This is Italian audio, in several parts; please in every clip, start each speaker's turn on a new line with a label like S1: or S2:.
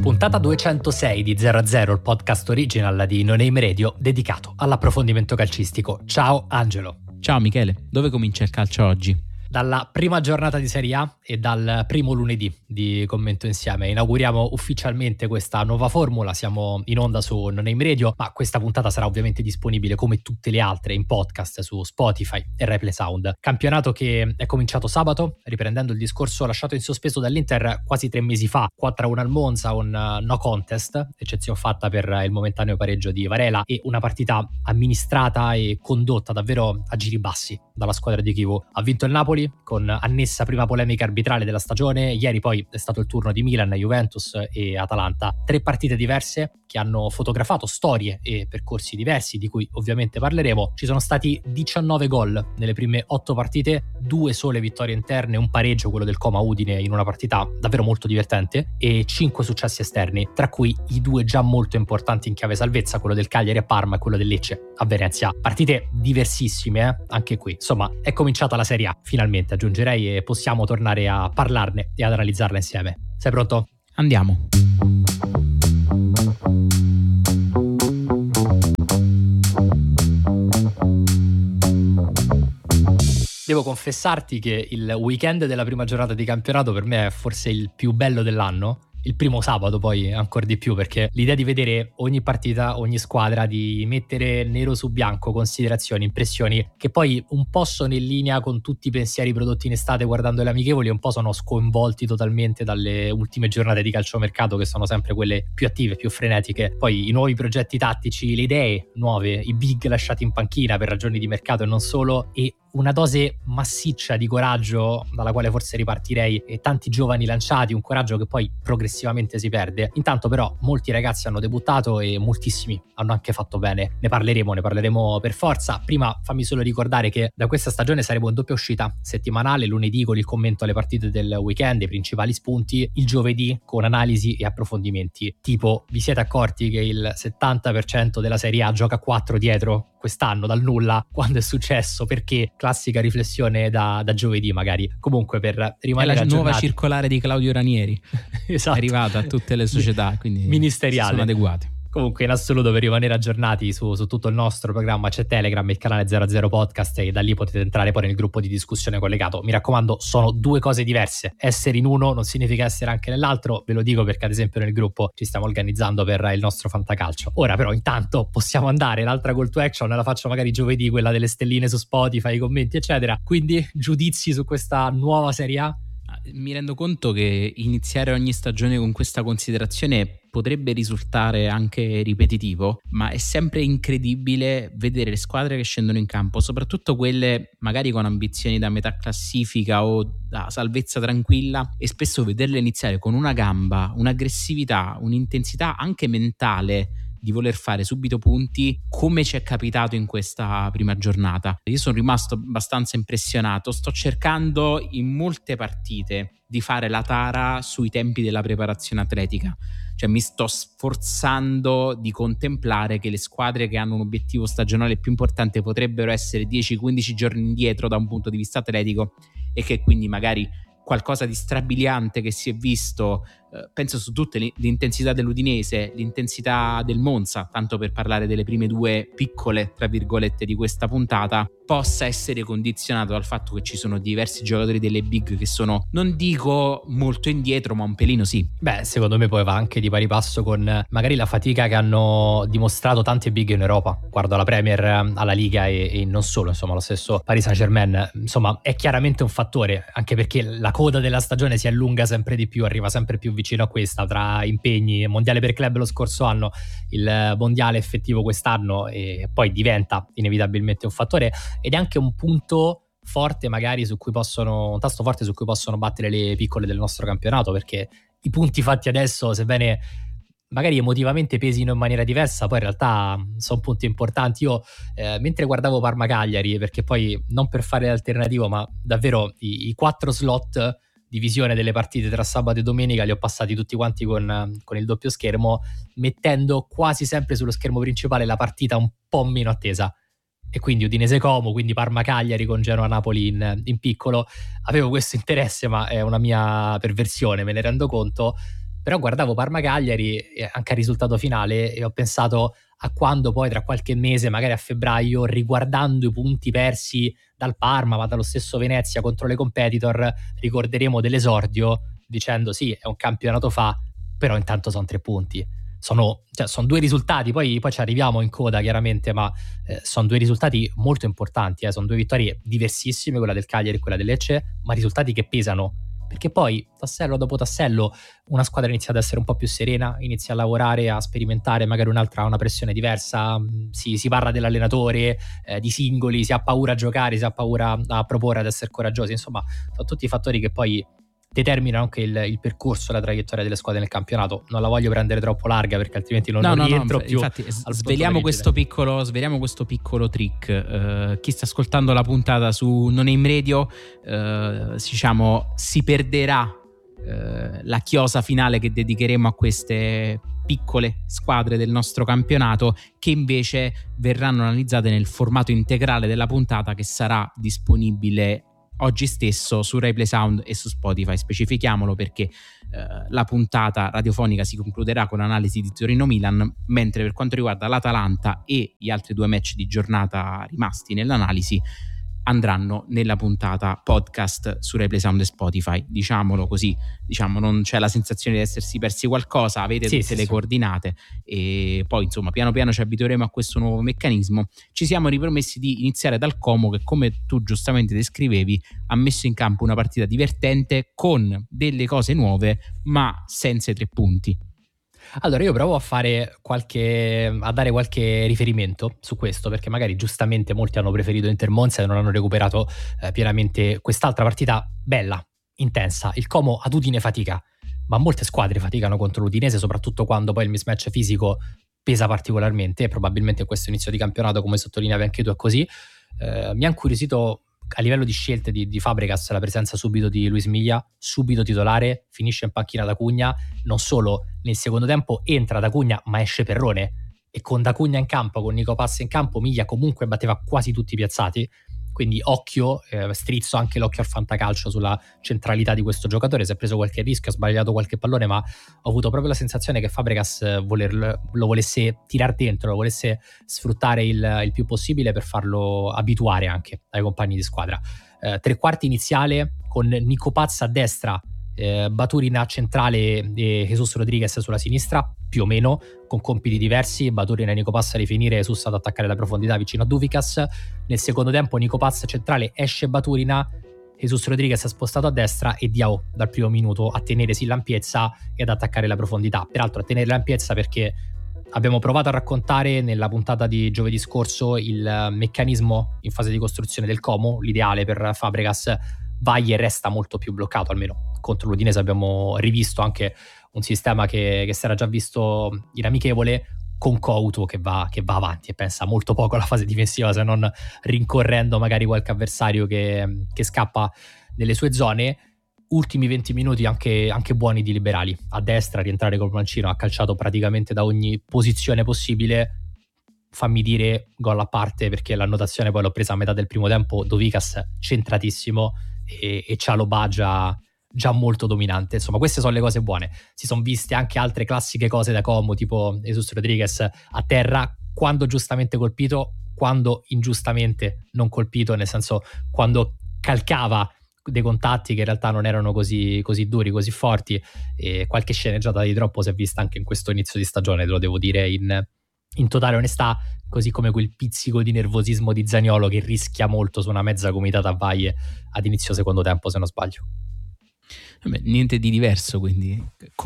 S1: Puntata 206 di 0 a 0, il podcast original di No Name Radio dedicato all'approfondimento calcistico. Ciao Angelo.
S2: Ciao Michele, dove comincia il calcio oggi?
S1: Dalla prima giornata di Serie A e dal primo lunedì di Commento Insieme. Inauguriamo ufficialmente questa nuova formula, siamo in onda su No Name Radio, ma questa puntata sarà ovviamente disponibile come tutte le altre in podcast su Spotify e Replay Sound. Campionato che è cominciato sabato, riprendendo il discorso lasciato in sospeso dall'Inter quasi 3 mesi fa, 4-1 al Monza, un no contest, eccezione fatta per il momentaneo pareggio di Varela, e una partita amministrata e condotta davvero a giri bassi dalla squadra di Chivu. Ha vinto il Napoli con annessa prima polemica arbitrale della stagione. Ieri poi è stato il turno di Milan, Juventus e Atalanta. 3 partite diverse che hanno fotografato storie e percorsi diversi, di cui ovviamente parleremo. Ci sono stati 19 gol nelle prime 8 partite, 2 sole vittorie interne, un pareggio, quello del Coma Udine, in una partita davvero molto divertente, e 5 successi esterni, tra cui i 2 già molto importanti in chiave salvezza, quello del Cagliari a Parma e quello del Lecce a Venezia. Partite diversissime, anche qui. Insomma, è cominciata la Serie A, finalmente aggiungerei, e possiamo tornare a parlarne e ad analizzarla insieme. Sei pronto?
S2: Andiamo.
S1: Devo confessarti che il weekend della prima giornata di campionato per me è forse il più bello dell'anno. Il primo sabato poi ancora di più, perché l'idea di vedere ogni partita, ogni squadra, di mettere nero su bianco considerazioni, impressioni che poi un po' sono in linea con tutti i pensieri prodotti in estate guardando le amichevoli, un po' sono sconvolti totalmente dalle ultime giornate di calciomercato, che sono sempre quelle più attive, più frenetiche. Poi i nuovi progetti tattici, le idee nuove, i big lasciati in panchina per ragioni di mercato e non solo, e una dose massiccia di coraggio dalla quale forse ripartirei, e tanti giovani lanciati, un coraggio che poi progressivamente si perde. Intanto però molti ragazzi hanno debuttato e moltissimi hanno anche fatto bene. Ne parleremo per forza. Prima fammi solo ricordare che da questa stagione saremo in doppia uscita settimanale: lunedì con il commento alle partite del weekend, i principali spunti, il giovedì con analisi e approfondimenti. Tipo, vi siete accorti che il 70% della Serie A gioca 4 dietro quest'anno dal nulla? Quando è successo? Perché? Classica riflessione da giovedì magari. Comunque, per rimanere aggiornati,
S2: è la nuova circolare di Claudio Ranieri.
S1: Esatto.
S2: È arrivata a tutte le società, quindi
S1: ministeriale,
S2: sono adeguate.
S1: Comunque, in assoluto, per rimanere aggiornati su tutto il nostro programma c'è Telegram, il canale 00 Podcast, e da lì potete entrare poi nel gruppo di discussione collegato. Mi raccomando, sono 2 cose diverse. Essere in uno non significa essere anche nell'altro. Ve lo dico perché ad esempio nel gruppo ci stiamo organizzando per il nostro fantacalcio. Ora però intanto possiamo andare, l'altra call to action la faccio magari giovedì, quella delle stelline su Spotify, i commenti eccetera. Quindi giudizi su questa nuova Serie A?
S2: Mi rendo conto che iniziare ogni stagione con questa considerazione potrebbe risultare anche ripetitivo, ma è sempre incredibile vedere le squadre che scendono in campo, soprattutto quelle magari con ambizioni da metà classifica o da salvezza tranquilla, e spesso vederle iniziare con una gamba, un'aggressività, un'intensità anche mentale di voler fare subito punti, come ci è capitato in questa prima giornata. Io sono rimasto abbastanza impressionato. Sto cercando in molte partite di fare la tara sui tempi della preparazione atletica, cioè mi sto sforzando di contemplare che le squadre che hanno un obiettivo stagionale più importante potrebbero essere 10-15 giorni indietro da un punto di vista atletico, e che quindi magari qualcosa di strabiliante che si è visto, penso su tutte, l'intensità dell'Udinese, l'intensità del Monza, tanto per parlare delle prime 2 piccole tra virgolette di questa puntata, possa essere condizionato dal fatto che ci sono diversi giocatori delle big che sono, non dico molto indietro, ma un pelino sì.
S1: Beh, secondo me poi va anche di pari passo con magari la fatica che hanno dimostrato tanti big in Europa. Guardo la Premier, alla Liga e non solo, insomma lo stesso Paris Saint-Germain, insomma è chiaramente un fattore, anche perché la coda della stagione si allunga sempre di più, arriva sempre più vicino a questa, tra impegni, mondiale per club lo scorso anno, il mondiale effettivo quest'anno, e poi diventa inevitabilmente un fattore, ed è anche un punto forte magari un tasto forte su cui possono battere le piccole del nostro campionato, perché i punti fatti adesso, sebbene magari emotivamente pesino in maniera diversa, poi in realtà sono punti importanti. Io mentre guardavo Parma-Cagliari, perché poi non per fare l'alternativo, ma davvero i 4 slot di visione delle partite tra sabato e domenica li ho passati tutti quanti con il doppio schermo, mettendo quasi sempre sullo schermo principale la partita un po' meno attesa. E quindi Udinese Como, quindi Parma-Cagliari con Genoa-Napoli in piccolo. Avevo questo interesse, ma è una mia perversione, me ne rendo conto. Però guardavo Parma-Cagliari anche al risultato finale e ho pensato a quando poi tra qualche mese, magari a febbraio, riguardando i punti persi dal Parma ma dallo stesso Venezia contro le competitor, ricorderemo dell'esordio dicendo sì, è un campionato fa, però intanto sono 3 punti. Sono 2 risultati, poi ci arriviamo in coda chiaramente, ma sono 2 risultati molto importanti, sono 2 vittorie diversissime, quella del Cagliari e quella del Lecce, ma risultati che pesano, perché poi tassello dopo tassello una squadra inizia ad essere un po' più serena, inizia a lavorare, a sperimentare magari una pressione diversa, si parla dell'allenatore, di singoli, si ha paura a giocare, si ha paura a proporre, ad essere coraggiosi, insomma sono tutti fattori che poi determinano anche il percorso, la traiettoria delle squadre nel campionato. Non la voglio prendere troppo larga perché altrimenti non rientro più.
S2: Infatti sveliamo questo piccolo trick. Chi sta ascoltando la puntata su No Name Radio, diciamo, si perderà la chiosa finale che dedicheremo a queste piccole squadre del nostro campionato, che invece verranno analizzate nel formato integrale della puntata, che sarà disponibile oggi stesso su Replay Sound e su Spotify. Specifichiamolo perché la puntata radiofonica si concluderà con analisi di Torino-Milan, mentre per quanto riguarda l'Atalanta e gli altri 2 match di giornata rimasti nell'analisi andranno nella puntata podcast su Replay Sound e Spotify. Diciamolo così, non c'è la sensazione di essersi persi qualcosa, avete tutte le coordinate, e poi insomma piano piano ci abitueremo a questo nuovo meccanismo. Ci siamo ripromessi di iniziare dal Como, che come tu giustamente descrivevi ha messo in campo una partita divertente con delle cose nuove ma senza i 3 punti.
S1: Allora io provo a dare qualche riferimento su questo, perché magari giustamente molti hanno preferito Inter Monza e non hanno recuperato pienamente quest'altra partita bella, intensa. Il Como ad Udine fatica, ma molte squadre faticano contro l'Udinese, soprattutto quando poi il mismatch fisico pesa particolarmente, e probabilmente in questo inizio di campionato, come sottolineavi anche tu, è così. Mi ha incuriosito a livello di scelte di Fabregas la presenza subito di Luis Milla, subito titolare, finisce in panchina D'Acugna, non solo nel secondo tempo entra D'Acugna ma esce Perrone, e con D'Acugna in campo, con Nico Paz in campo, Milla comunque batteva quasi tutti i piazzati, quindi occhio, strizzo anche l'occhio al fantacalcio sulla centralità di questo giocatore. Si è preso qualche rischio, ha sbagliato qualche pallone, ma ho avuto proprio la sensazione che Fabregas lo volesse tirare dentro, lo volesse sfruttare il più possibile per farlo abituare anche ai compagni di squadra. 3/4 iniziale con Nico Paz a destra, Baturina a centrale e Jesus Rodriguez sulla sinistra, più o meno con compiti diversi. Baturina e Nico Paz a rifinire, Jesus ad attaccare la profondità vicino a Duvikas. Nel secondo tempo Nico Paz centrale, esce Baturina, Jesus Rodriguez è spostato a destra e Diao dal primo minuto a tenersi l'ampiezza e ad attaccare la profondità. Peraltro a tenere l'ampiezza perché abbiamo provato a raccontare nella puntata di giovedì scorso il meccanismo in fase di costruzione del Como. L'ideale per Fabregas va e resta molto più bloccato, almeno contro l'Udinese abbiamo rivisto anche un sistema che si era già visto in amichevole, con Couto che va avanti e pensa molto poco alla fase difensiva, se non rincorrendo magari qualche avversario che scappa nelle sue zone. Ultimi 20 minuti anche buoni di Liberali, a destra, rientrare col mancino, ha calciato praticamente da ogni posizione possibile. Fammi dire gol a parte, perché l'annotazione poi l'ho presa a metà del primo tempo, Dovikas centratissimo e Cialobà già molto dominante. Insomma, queste sono le cose buone. Si sono viste anche altre classiche cose da Como, tipo Jesus Rodriguez a terra, quando giustamente colpito, quando ingiustamente non colpito, nel senso quando calcava dei contatti che in realtà non erano così duri, così forti, e qualche sceneggiata di troppo si è vista anche in questo inizio di stagione, te lo devo dire in totale onestà, così come quel pizzico di nervosismo di Zaniolo che rischia molto su una mezza gomitata a Valle ad inizio secondo tempo, se non sbaglio.
S2: Vabbè, niente di diverso, quindi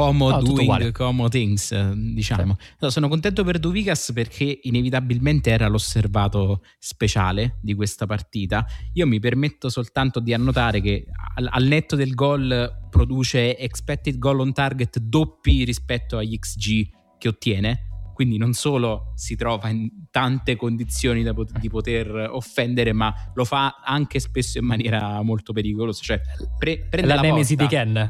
S2: doing Como things, diciamo. Sì. No, sono contento per Duvikas perché inevitabilmente era l'osservato speciale di questa partita. Io mi permetto soltanto di annotare che al netto del gol produce expected goal on target doppi rispetto agli XG che ottiene, quindi non solo si trova in tante condizioni di poter offendere, ma lo fa anche spesso in maniera molto pericolosa. Cioè prende la
S1: nemesi
S2: porta.
S1: di Ken.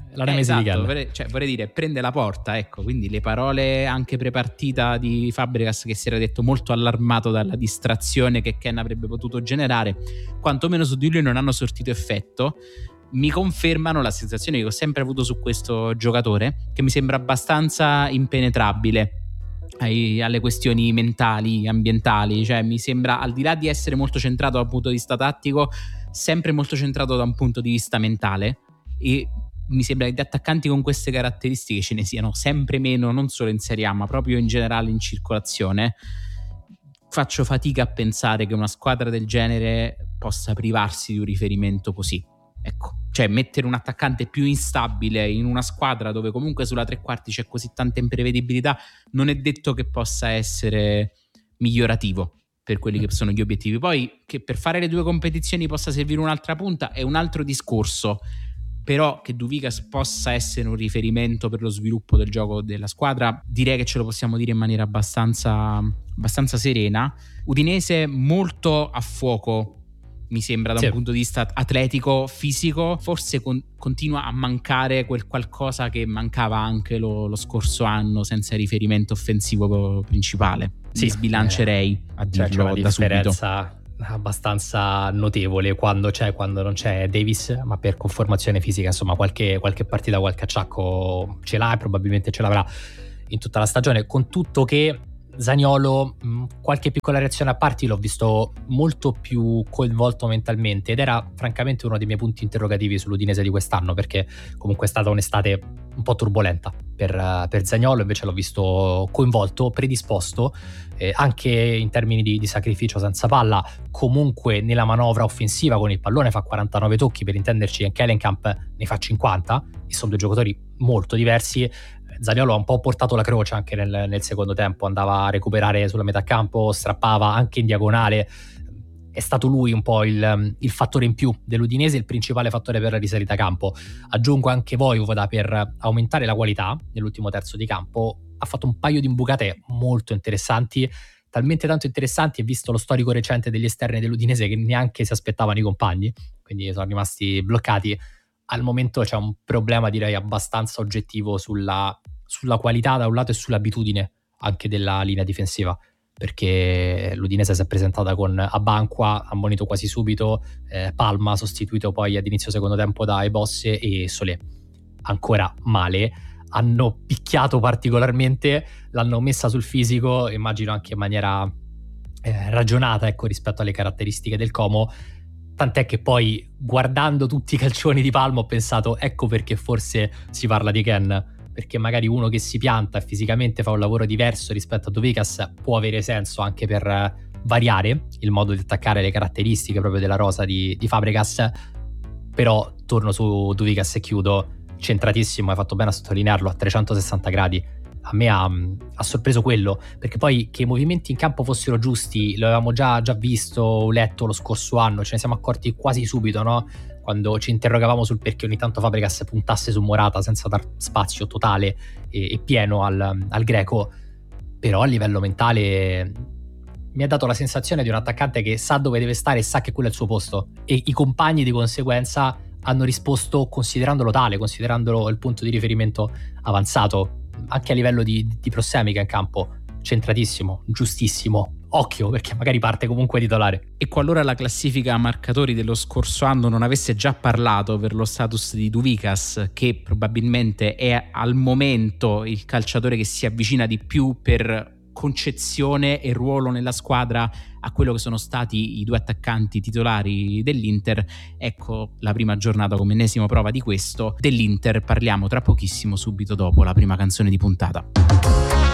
S2: Vorrei dire, prende la porta, ecco. Quindi le parole anche prepartita di Fabregas, che si era detto molto allarmato dalla distrazione che Ken avrebbe potuto generare, quantomeno su di lui non hanno sortito effetto. mi confermano la sensazione che ho sempre avuto su questo giocatore, che mi sembra abbastanza impenetrabile alle questioni mentali, ambientali. Cioè mi sembra, al di là di essere molto centrato dal punto di vista tattico, sempre molto centrato da un punto di vista mentale, e mi sembra che di attaccanti con queste caratteristiche ce ne siano sempre meno, non solo in Serie A ma proprio in generale in circolazione. Faccio fatica a pensare che una squadra del genere possa privarsi di un riferimento così. Ecco, cioè mettere un attaccante più instabile in una squadra dove comunque sulla tre quarti c'è così tanta imprevedibilità, non è detto che possa essere migliorativo per quelli che sono gli obiettivi. Poi che per fare le due competizioni possa servire un'altra punta è un altro discorso, però che Douvikas possa essere un riferimento per lo sviluppo del gioco della squadra, direi che ce lo possiamo dire in maniera abbastanza serena. Udinese molto a fuoco, mi sembra, da un punto di vista atletico, fisico. Forse continua a mancare quel qualcosa che mancava anche lo scorso anno, senza riferimento offensivo principale. Mi sbilancerei a dirlo
S1: una
S2: da subito.
S1: Differenza abbastanza notevole quando c'è, quando non c'è Davis, ma per conformazione fisica insomma qualche partita, qualche acciacco ce l'ha e probabilmente ce l'avrà in tutta la stagione, con tutto che Zaniolo qualche piccola reazione a parte l'ho visto molto più coinvolto mentalmente, ed era francamente uno dei miei punti interrogativi sull'Udinese di quest'anno, perché comunque è stata un'estate un po' turbolenta per Zaniolo. Invece l'ho visto coinvolto, predisposto, anche in termini di sacrificio senza palla, comunque nella manovra offensiva con il pallone fa 49 tocchi, per intenderci, e Kellenkamp ne fa 50, e sono due giocatori molto diversi. Zaniolo ha un po' portato la croce anche nel secondo tempo, andava a recuperare sulla metà campo, strappava anche in diagonale. È stato lui un po' il fattore in più dell'Udinese, il principale fattore per la risalita a campo. Aggiungo anche Vojvoda per aumentare la qualità nell'ultimo terzo di campo. Ha fatto un paio di imbucate molto interessanti, talmente tanto interessanti, e visto lo storico recente degli esterni dell'Udinese, che neanche si aspettavano i compagni, quindi sono rimasti bloccati. Al momento c'è un problema, direi, abbastanza oggettivo sulla qualità da un lato e sull'abitudine anche della linea difensiva, perché l'Udinese si è presentata con Abanqua, ammonito quasi subito, Palma sostituito poi ad inizio secondo tempo da Ebosse, e Solé ancora male. Hanno picchiato particolarmente, l'hanno messa sul fisico, immagino anche in maniera ragionata, ecco, rispetto alle caratteristiche del Como. Tant'è che poi, guardando tutti i calcioni di Palma, ho pensato ecco perché forse si parla di Ken, perché magari uno che si pianta e fisicamente fa un lavoro diverso rispetto a Douvikas può avere senso anche per variare il modo di attaccare, le caratteristiche proprio della rosa di Fabregas. Però torno su Douvikas e chiudo, centratissimo, hai fatto bene a sottolinearlo, a 360 gradi. A me ha sorpreso quello, perché poi che i movimenti in campo fossero giusti lo avevamo già visto, letto lo scorso anno, ce ne siamo accorti quasi subito, no? Quando ci interrogavamo sul perché ogni tanto Fabregas puntasse su Morata senza dar spazio totale e pieno al greco. Però a livello mentale mi ha dato la sensazione di un attaccante che sa dove deve stare e sa che quello è il suo posto, e i compagni di conseguenza hanno risposto considerandolo tale, considerandolo il punto di riferimento avanzato. Anche a livello di prossemica in campo, centratissimo, giustissimo. Occhio, perché magari parte comunque titolare.
S2: E qualora la classifica marcatori dello scorso anno non avesse già parlato per lo status di Douvikas, che probabilmente è al momento il calciatore che si avvicina di più per concezione e ruolo nella squadra a quello che sono stati i due attaccanti titolari dell'Inter, ecco la prima giornata come ennesima prova di questo. Dell'Inter parliamo tra pochissimo, subito dopo la prima canzone di puntata.